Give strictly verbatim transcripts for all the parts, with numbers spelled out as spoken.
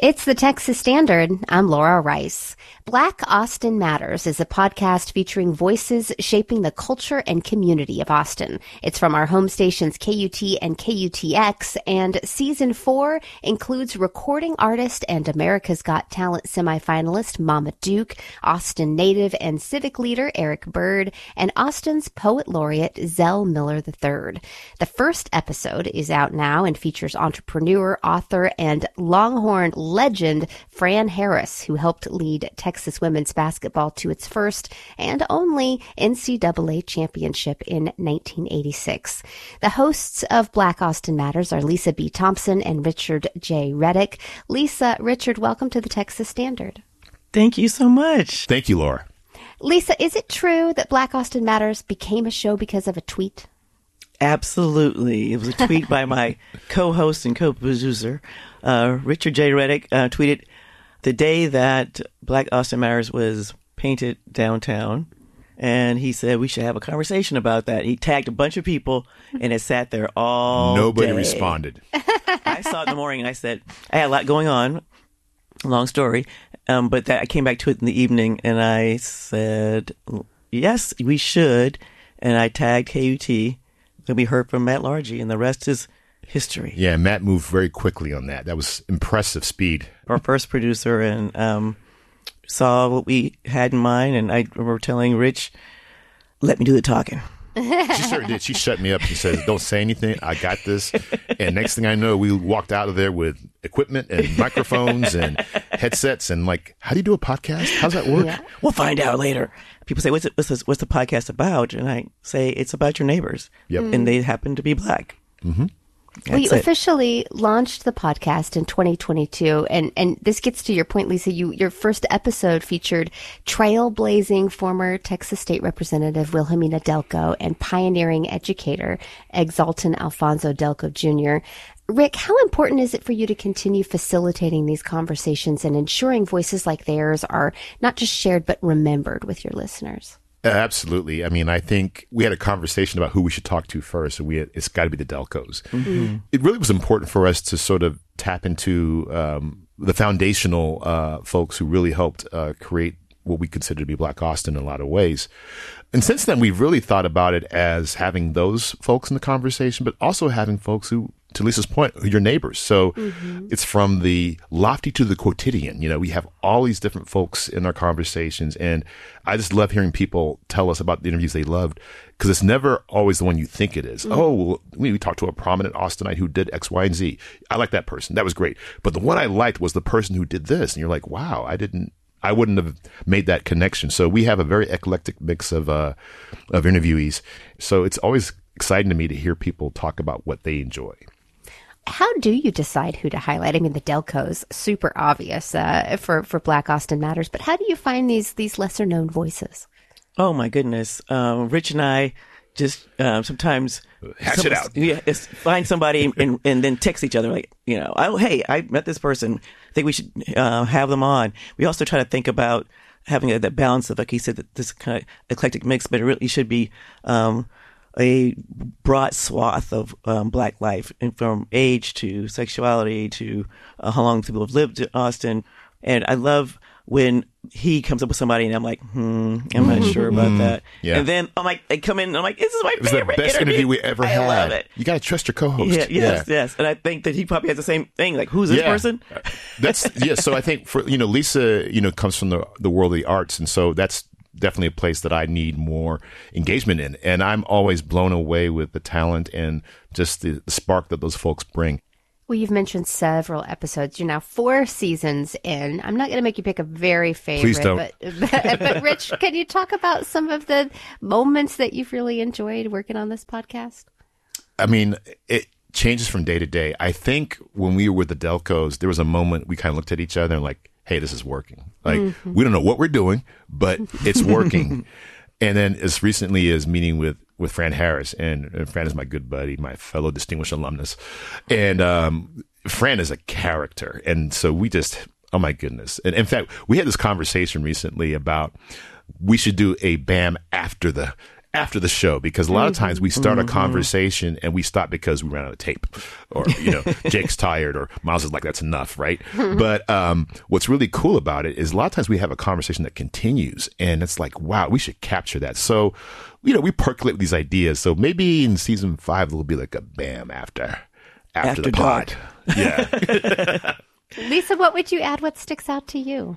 It's the Texas Standard. I'm Laura Rice. Black Austin Matters is a podcast featuring voices shaping the culture and community of Austin. It's from our home stations K U T and K U T X, and season four includes recording artist and America's Got Talent semifinalist Mama Duke, Austin native and civic leader Eric Bird, and Austin's poet laureate Zell Miller the third. The first episode is out now and features entrepreneur, author, and Longhorn legend Fran Harris, who helped lead Texas women's basketball to its first and only N C double A championship in nineteen eighty-six. The hosts of Black Austin Matters are Lisa B. Thompson and Richard J. Reddick. Lisa, Richard, welcome to the Texas Standard. Thank you so much. Thank you, Laura. Lisa, is it true that Black Austin Matters became a show because of a tweet? Absolutely. It was a tweet by my co-host and co-producer, uh, Richard J. Reddick, uh, tweeted the day that Black Austin Matters was painted downtown. And he said we should have a conversation about that. He tagged a bunch of people, and it sat there all Nobody day. responded. I saw it in the morning, and I said, I had a lot going on. Long story. Um, but that I came back to it in the evening, and I said, yes, we should. And I tagged K U T. Then we heard from Matt Largy, and the rest is history. Yeah, Matt moved very quickly on that. That was impressive speed. Our first producer, and um, saw what we had in mind, and I remember telling Rich, let me do the talking. She sure did. She shut me up. She says, don't say anything. I got this. And next thing I know, we walked out of there with equipment and microphones and headsets. And like, how do you do a podcast? How's that work? Yeah. We'll find out later. People say, what's, it, what's, this, what's the podcast about? And I say, it's about your neighbors. Yep. And they happen to be Black. Mm-hmm. Well, you it. officially launched the podcast in twenty twenty-two, and, and this gets to your point, Lisa. You your first episode featured trailblazing former Texas State Representative Wilhelmina Delco and pioneering educator Exalton Alfonso Delco Junior Rick, how important is it for you to continue facilitating these conversations and ensuring voices like theirs are not just shared but remembered with your listeners? Absolutely. I mean, I think we had a conversation about who we should talk to first, and we had, it's got to be the Delcos. Mm-hmm. It really was important for us to sort of tap into um, the foundational uh, folks who really helped uh, create what we consider to be Black Austin in a lot of ways. And since then, we've really thought about it as having those folks in the conversation, but also having folks who, to Lisa's point, who are your neighbors. So mm-hmm. it's from the lofty to the quotidian. You know, we have all these different folks in our conversations. And I just love hearing people tell us about the interviews they loved, because it's never always the one you think it is. Mm-hmm. Oh, well, we, we talked to a prominent Austinite who did X, Y, and Z. I like that person. That was great. But the one I liked was the person who did this. And you're like, wow, I didn't. I wouldn't have made that connection. So we have a very eclectic mix of uh, of interviewees. So it's always exciting to me to hear people talk about what they enjoy. How do you decide who to highlight? I mean, the Delcos, super obvious uh, for, for Black Austin Matters, but how do you find these these lesser known voices? Oh, my goodness. Um, Rich and I just um, sometimes hash some, it out. Yeah, it's find somebody and, and then text each other like, you know, oh, hey, I met this person. I think we should uh, have them on. We also try to think about having a, that balance of, like he said, that this kind of eclectic mix, but it really should be um, a broad swath of um, Black life, and from age to sexuality to uh, how long people have lived in Austin. And I love when he comes up with somebody and I'm like, hmm, I'm not sure about that. Yeah. And then I'm like, I come in and I'm like, this is my it was favorite the best interview. interview we ever I had. love it. You got to trust your co-host. Yeah, yes, yeah. yes. And I think that he probably has the same thing. Like, who's this yeah. person? That's yeah. So I think for you know, Lisa, you know, comes from the the world of the arts, and so that's definitely a place that I need more engagement in. And I'm always blown away with the talent and just the, the spark that those folks bring. Well, you've mentioned several episodes. You're now four seasons in. I'm not going to make you pick a very favorite. Please don't. But, but, but Rich, can you talk about some of the moments that you've really enjoyed working on this podcast? I mean, it changes from day to day. I think when we were with the Delcos, there was a moment we kind of looked at each other and like, hey, this is working. Like, mm-hmm. we don't know what we're doing, but it's working. And then as recently as meeting with, with Fran Harris, and, and Fran is my good buddy, my fellow distinguished alumnus. And um, Fran is a character. And so we just, oh my goodness. And in fact, we had this conversation recently about we should do a B A M after the after the show, because a lot of times we start a conversation and we stop because we ran out of tape, or, you know, Jake's tired, or Miles is like, that's enough, right? But um, what's really cool about it is a lot of times we have a conversation that continues, and it's like, wow, we should capture that. So, you know, we percolate with these ideas. So maybe in season five, there'll be like a bam after, after, After the pod. dark. Yeah. Lisa, what would you add? What sticks out to you?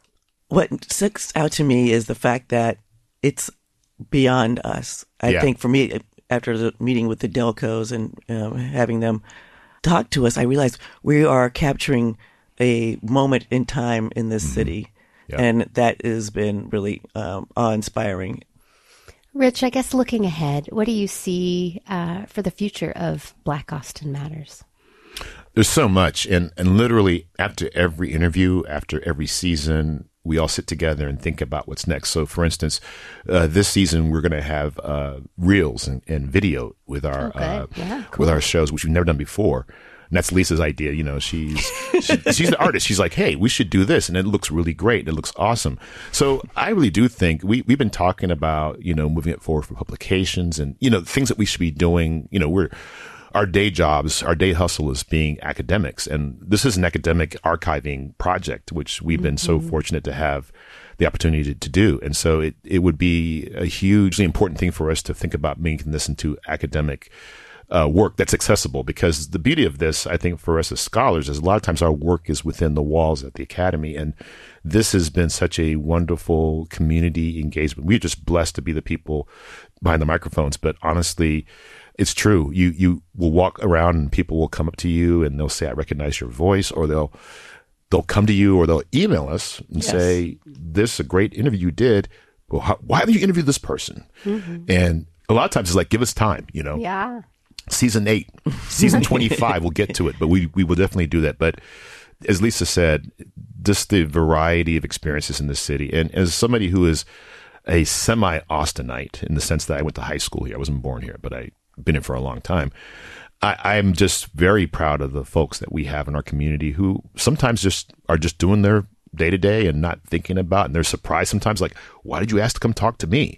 What sticks out to me is the fact that it's beyond us. I Yeah. think for me, after the meeting with the Delcos and um, having them talk to us, I realized we are capturing a moment in time in this Mm-hmm. city. Yeah. And that has been really um, awe-inspiring. Rich, I guess looking ahead, what do you see uh, for the future of Black Austin Matters? There's so much. And, and literally after every interview, after every season, we all sit together and think about what's next. So, for instance, uh, this season we're going to have uh, reels and, and video with our Oh, good. uh, Yeah, with our shows, which we've never done before. And that's Lisa's idea. You know, she's she, she's an artist. She's like, hey, we should do this, and it looks really great. It looks awesome. So I really do think we we've been talking about, you know, moving it forward for publications and, you know, things that we should be doing. You know, we're our day jobs, our day hustle is being academics. And this is an academic archiving project, which we've been so fortunate to have the opportunity to, to do. And so it, it would be a hugely important thing for us to think about making this into academic uh, work that's accessible, because the beauty of this, I think, for us as scholars is a lot of times our work is within the walls at the academy. And this has been such a wonderful community engagement. We're just blessed to be the people behind the microphones. But honestly, it's true. You you will walk around and people will come up to you and they'll say, I recognize your voice, or they'll they'll come to you or they'll email us and Yes. say, this is a great interview you did. Well, how, why haven't you interviewed this person? Mm-hmm. And a lot of times it's like, give us time, you know. Yeah. Season eight, season twenty-five, we'll get to it, but we, we will definitely do that. But as Lisa said, just the variety of experiences in the city. And as somebody who is a semi-Austinite in the sense that I went to high school here, I wasn't born here, but I been here for a long time. I, I'm just very proud of the folks that we have in our community who sometimes just are just doing their day to day and not thinking about, and they're surprised sometimes, like, why did you ask to come talk to me?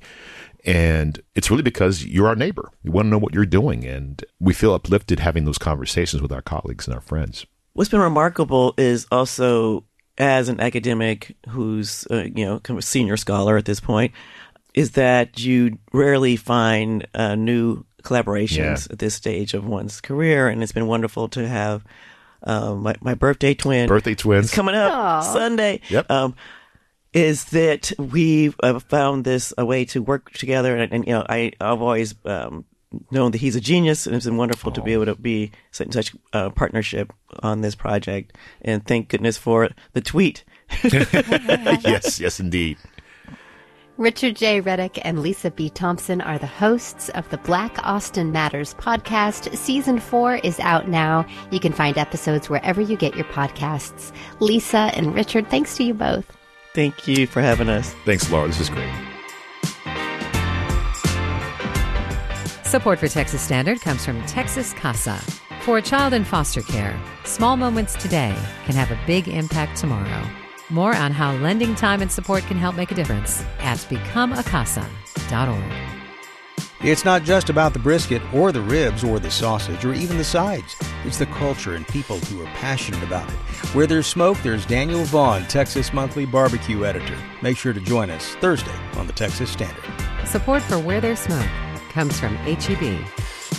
And it's really because you're our neighbor. We want to know what you're doing. And we feel uplifted having those conversations with our colleagues and our friends. What's been remarkable is also, as an academic who's, uh, you know, kind of a senior scholar at this point, is that you rarely find uh, new collaborations Yeah. at this stage of one's career. And it's been wonderful to have uh, my, my birthday twin. Birthday twins. It's coming up Aw. Sunday. Yep. Um, is that we've uh, found this a way to work together. And, and you know, I, I've always um, known that he's a genius, and it's been wonderful to be able to be in such uh, partnership on this project. And thank goodness for the tweet. yes, yes, indeed. Richard J. Reddick and Lisa B. Thompson are the hosts of the Black Austin Matters podcast. Season four is out now. You can find episodes wherever you get your podcasts. Lisa and Richard, thanks to you both. Thank you for having us. Thanks, Laura. This is great. Support for Texas Standard comes from Texas Casa. For a child in foster care, small moments today can have a big impact tomorrow. More on how lending time and support can help make a difference at become a casa dot org. It's not just about the brisket or the ribs or the sausage or even the sides. It's the culture and people who are passionate about it. Where there's smoke, there's Daniel Vaughn, Texas Monthly Barbecue Editor. Make sure to join us Thursday on the Texas Standard. Support for Where There's Smoke comes from H E B.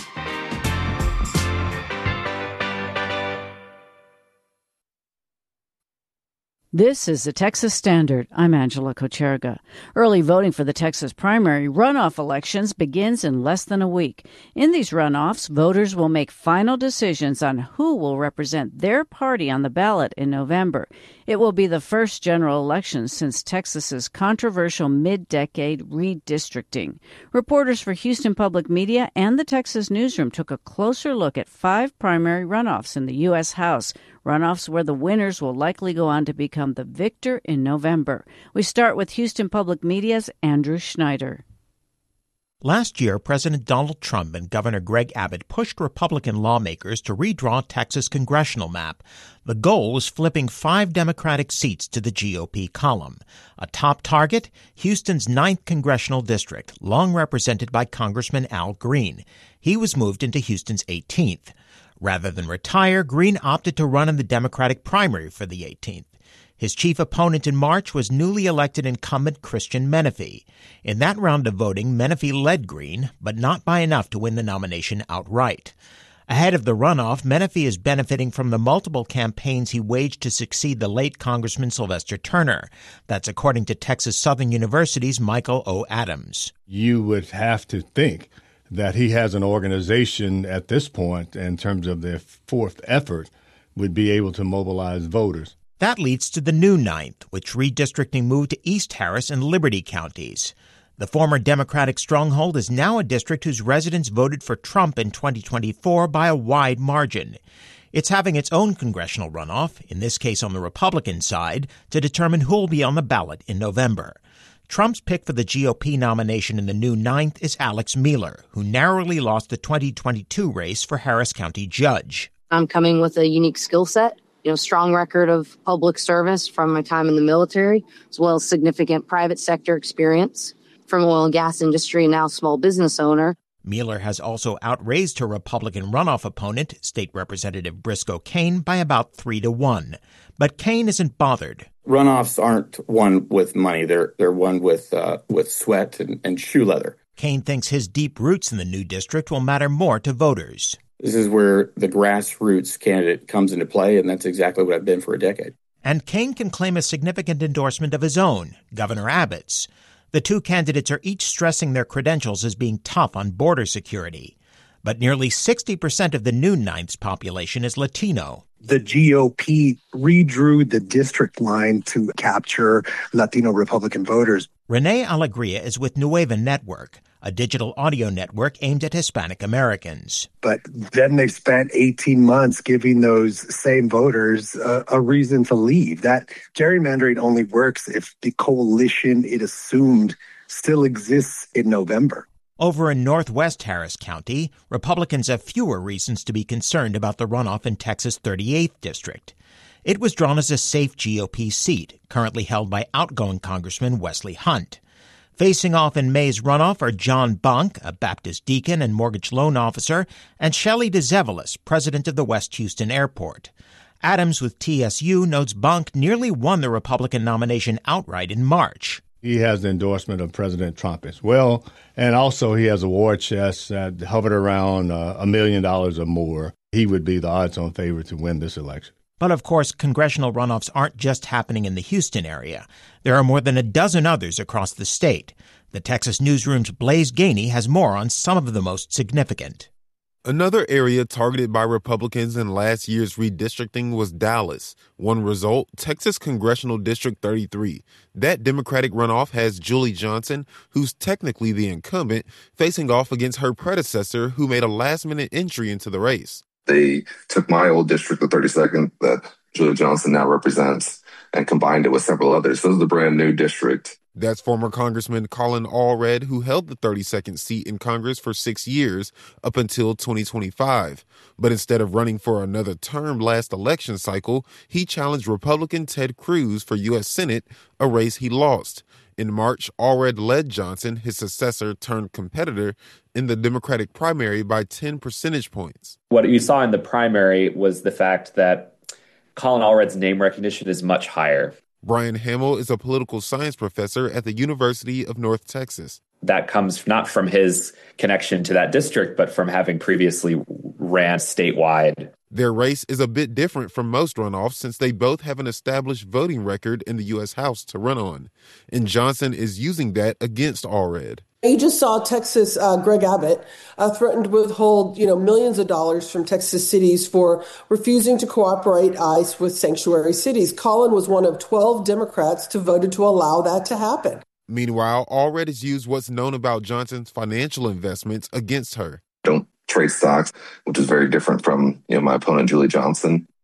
This is the Texas Standard. I'm Angela Kocherga. Early voting for the Texas primary runoff elections begins in less than a week. In these runoffs, voters will make final decisions on who will represent their party on the ballot in November. It will be the first general election since Texas's controversial mid-decade redistricting. Reporters for Houston Public Media and the Texas Newsroom took a closer look at five primary runoffs in the U S House, runoffs where the winners will likely go on to become the victor in November. We start with Houston Public Media's Andrew Schneider. Last year, President Donald Trump and Governor Greg Abbott pushed Republican lawmakers to redraw Texas' congressional map. The goal was flipping five Democratic seats to the G O P column. A top target, Houston's ninth congressional district, long represented by Congressman Al Green. He was moved into Houston's eighteenth. Rather than retire, Green opted to run in the Democratic primary for the eighteenth. His chief opponent in March was newly elected incumbent Christian Menefee. In that round of voting, Menefee led Green, but not by enough to win the nomination outright. Ahead of the runoff, Menefee is benefiting from the multiple campaigns he waged to succeed the late Congressman Sylvester Turner. That's according to Texas Southern University's Michael O. Adams. You would have to think that he has an organization at this point, in terms of their fourth effort, would be able to mobilize voters. That leads to the new ninth, which redistricting moved to East Harris and Liberty counties. The former Democratic stronghold is now a district whose residents voted for Trump in twenty twenty-four by a wide margin. It's having its own congressional runoff, in this case on the Republican side, to determine who will be on the ballot in November. Trump's pick for the G O P nomination in the new ninth is Alex Mueller, who narrowly lost the twenty twenty-two race for Harris County judge. I'm coming with a unique skill set. You know, strong record of public service from my time in the military, as well as significant private sector experience from oil and gas industry, and now small business owner. Mueller has also outraised her Republican runoff opponent, State Representative Briscoe Cain, by about three to one. But Cain isn't bothered. Runoffs aren't won with money. They're they're won with uh, with sweat and, and shoe leather. Cain thinks his deep roots in the new district will matter more to voters. This is where the grassroots candidate comes into play, and that's exactly what I've been for a decade. And Cain can claim a significant endorsement of his own, Governor Abbott's. The two candidates are each stressing their credentials as being tough on border security. But nearly sixty percent of the new ninth's population is Latino. The G O P redrew the district line to capture Latino Republican voters. Renee Alegria is with Nueva Network, a digital audio network aimed at Hispanic Americans. But then they spent eighteen months giving those same voters a, a reason to leave. That gerrymandering only works if the coalition it assumed still exists in November. Over in northwest Harris County, Republicans have fewer reasons to be concerned about the runoff in Texas' thirty-eighth district. It was drawn as a safe G O P seat, currently held by outgoing Congressman Wesley Hunt. Facing off in May's runoff are John Bunk, a Baptist deacon and mortgage loan officer, and Shelley DeZevelis, president of the West Houston Airport. Adams with T S U notes Bunk nearly won the Republican nomination outright in March. He has the endorsement of President Trump as well, and also he has a war chest that hovered around uh, a million dollars or more. He would be the odds-on favorite to win this election. But of course, congressional runoffs aren't just happening in the Houston area. There are more than a dozen others across the state. The Texas Newsroom's Blaise Gainey has more on some of the most significant. Another area targeted by Republicans in last year's redistricting was Dallas. One result, Texas Congressional District thirty-three. That Democratic runoff has Julie Johnson, who's technically the incumbent, facing off against her predecessor, who made a last-minute entry into the race. They took my old district, the thirty-second, that Julie Johnson now represents, and combined it with several others. So this is a brand new district. That's former Congressman Colin Allred, who held the thirty-second seat in Congress for six years, up until twenty twenty-five. But instead of running for another term last election cycle, he challenged Republican Ted Cruz for U S Senate, a race he lost. In March, Allred led Johnson, his successor turned competitor, in the Democratic primary by ten percentage points. What you saw in the primary was the fact that Colin Allred's name recognition is much higher. Brian Hamill is a political science professor at the University of North Texas. That comes not from his connection to that district, but from having previously ran statewide. Their race is a bit different from most runoffs since they both have an established voting record in the U S House to run on. And Johnson is using that against Allred. You just saw Texas, uh, Greg Abbott uh, threatened to withhold, you know, millions of dollars from Texas cities for refusing to cooperate ICE with sanctuary cities. Colin was one of twelve Democrats who voted to allow that to happen. Meanwhile, Allred has used what's known about Johnson's financial investments against her. Don't trade stocks, which is very different from, you know, my opponent, Julie Johnson.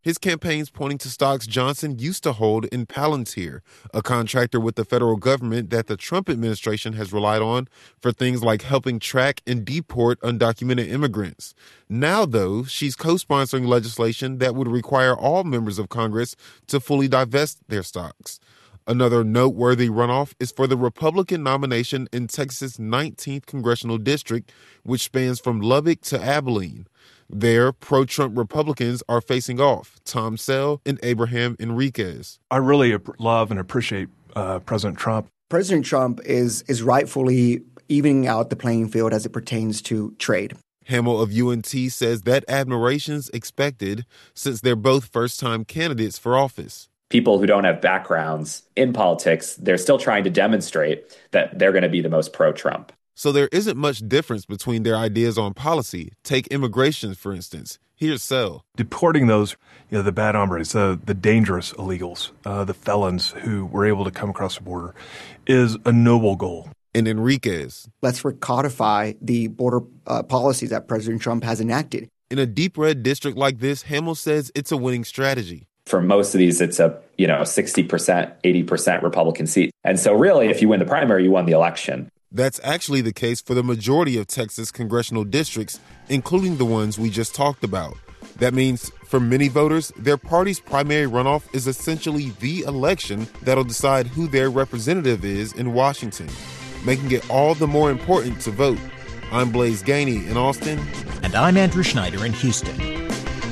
His campaign's pointing to stocks Johnson used to hold in Palantir, a contractor with the federal government that the Trump administration has relied on for things like helping track and deport undocumented immigrants. Now, though, she's co-sponsoring legislation that would require all members of Congress to fully divest their stocks. Another noteworthy runoff is for the Republican nomination in Texas' nineteenth congressional district, which spans from Lubbock to Abilene. There, pro-Trump Republicans are facing off, Tom Sell and Abraham Enriquez. I really love and appreciate uh, President Trump. President Trump is is rightfully evening out the playing field as it pertains to trade. Hamill of U N T says that admiration's expected since they're both first-time candidates for office. People who don't have backgrounds in politics, they're still trying to demonstrate that they're going to be the most pro-Trump. So there isn't much difference between their ideas on policy. Take immigration, for instance. Here's Sell. Deporting those, you know, the bad hombres, the, the dangerous illegals, uh, the felons who were able to come across the border is a noble goal. And Enriquez. Let's recodify the border uh, policies that President Trump has enacted. In a deep red district like this, Hamill says it's a winning strategy. For most of these, it's a, you know, sixty percent, eighty percent Republican seat. And so really, if you win the primary, you won the election. That's actually the case for the majority of Texas congressional districts, including the ones we just talked about. That means for many voters, their party's primary runoff is essentially the election that'll decide who their representative is in Washington, making it all the more important to vote. I'm Blaise Gainey in Austin. And I'm Andrew Schneider in Houston.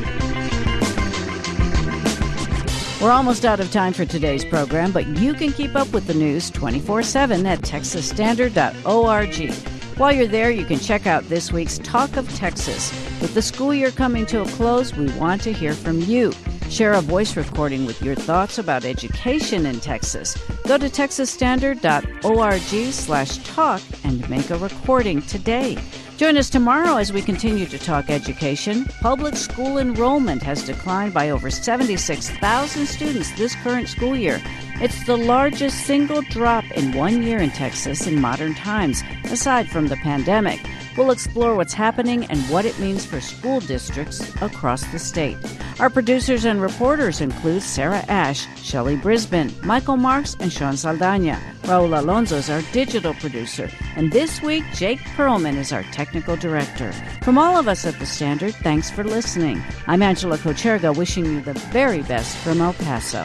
We're almost out of time for today's program, but you can keep up with the news twenty-four seven at texas standard dot org. While you're there, you can check out this week's Talk of Texas. With the school year coming to a close, we want to hear from you. Share a voice recording with your thoughts about education in Texas. Go to texas standard dot org slash talk and make a recording today. Join us tomorrow as we continue to talk education. Public school enrollment has declined by over seventy-six thousand students this current school year. It's the largest single drop in one year in Texas in modern times, aside from the pandemic. We'll explore what's happening and what it means for school districts across the state. Our producers and reporters include Sarah Ash, Shelley Brisbane, Michael Marks, and Sean Saldana. Raul Alonso is our digital producer. And this week, Jake Perlman is our technical director. From all of us at The Standard, thanks for listening. I'm Angela Kocherga, wishing you the very best from El Paso.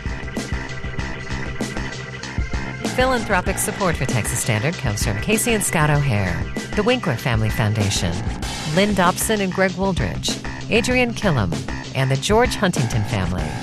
Philanthropic support for Texas Standard comes from Casey and Scott O'Hare, the Winkler Family Foundation, Lynn Dobson and Greg Wooldridge, Adrian Killam, and the George Huntington family.